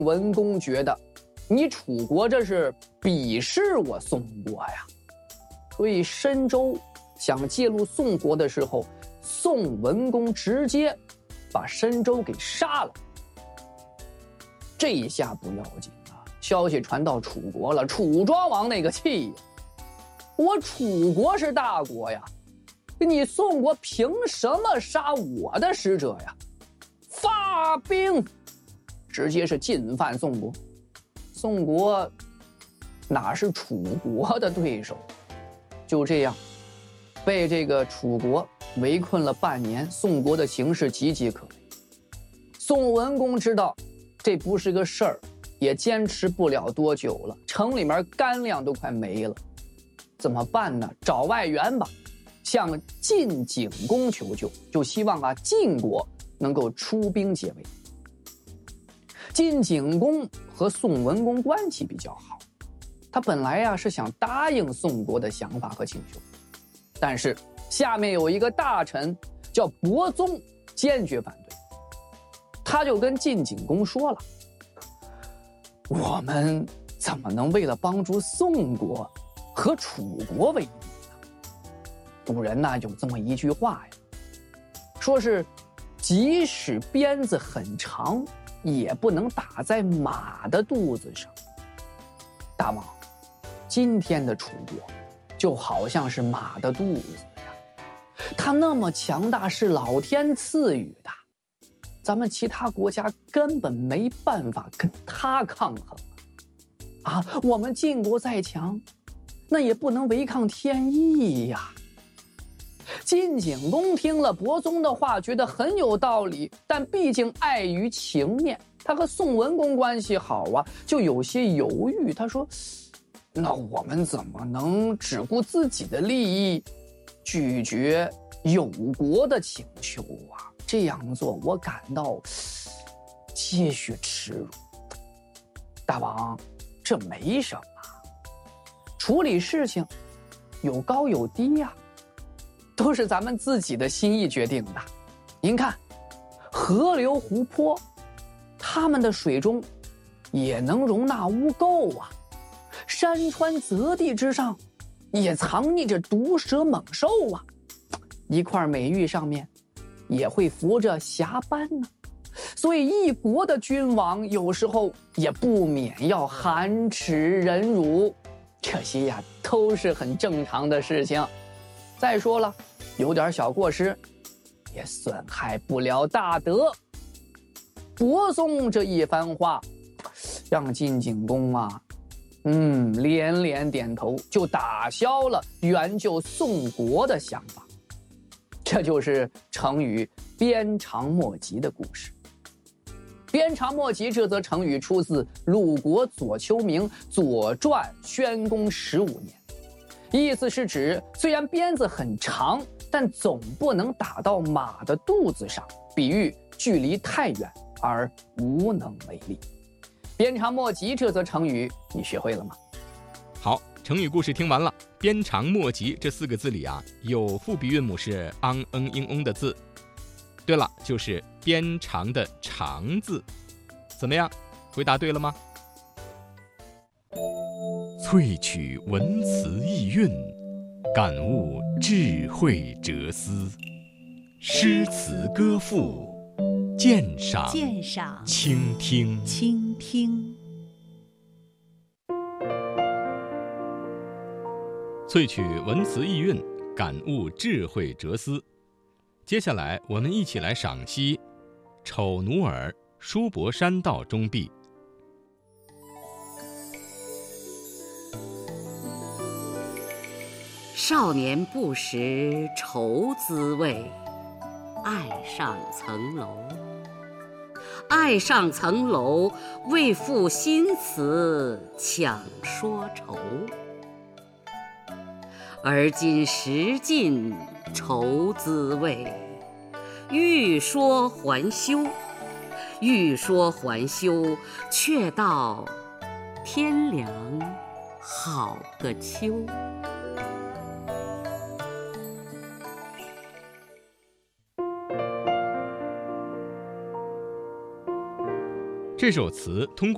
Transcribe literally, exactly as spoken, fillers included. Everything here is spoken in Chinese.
文公觉得你楚国这是鄙视我宋国呀，所以申州想介入宋国的时候，宋文公直接把申州给杀了。这一下不要紧啊，消息传到楚国了，楚庄王那个气呀，我楚国是大国呀，你宋国凭什么杀我的使者呀？发兵，直接是进犯宋国。宋国哪是楚国的对手？就这样被这个楚国围困了半年，宋国的形势岌岌可危。宋文公知道这不是个事儿，也坚持不了多久了，城里面干粮都快没了，怎么办呢？找外援吧，向晋景公求救，就希望啊晋国能够出兵解围。晋景公和宋文公关系比较好，他本来呀、啊、是想答应宋国的想法和请求，但是下面有一个大臣叫伯宗，坚决反对。他就跟晋景公说了，我们怎么能为了帮助宋国和楚国为敌呢？古人呢有这么一句话呀，说是即使鞭子很长，也不能打在马的肚子上。大王，今天的楚国就好像是马的肚子呀，它那么强大，是老天赐予的，咱们其他国家根本没办法跟它抗衡啊！我们晋国再强，那也不能违抗天意呀。晋景公听了伯宗的话，觉得很有道理，但毕竟碍于情面，他和宋文公关系好啊，就有些犹豫。他说，那我们怎么能只顾自己的利益，拒绝友国的请求啊？这样做我感到些许耻辱。大王，这没什么，处理事情有高有低呀、啊，都是咱们自己的心意决定的。您看，河流湖泊，它们的水中也能容纳污垢啊，山川泽地之上也藏匿着毒蛇猛兽啊，一块美玉上面也会浮着霞斑呢、啊。所以一国的君王有时候也不免要含耻忍辱，这些呀都是很正常的事情。再说了，有点小过失也损害不了大德。伯宗这一番话让晋景公啊嗯连连点头，就打消了援救宋国的想法。这就是成语鞭长莫及的故事。鞭长莫及这则成语出自鲁国左丘明《左传》宣公十五年，意思是指虽然鞭子很长，但总不能打到马的肚子上，比喻距离太远而无能为力。鞭长莫及这则成语你学会了吗？ 好，成语故事听完了。鞭长莫及这四个字里啊，有复鼻韵母是昂嗯应翁的字。对了，就是鞭长的长字。怎么样，回答对了吗？萃取文辞意蕴，感悟智慧哲思，诗词歌赋，鉴赏鉴赏倾听倾听。 萃取文辞意蕴，感悟智慧哲思。接下来我们一起来赏析《丑奴儿·叔伯山道中壁》。 少年不识愁滋味，爱上层楼。爱上层楼，为赋新词强说愁。而今识尽愁滋味，欲说还休，欲说还休，却道天凉好个秋。 这首词通过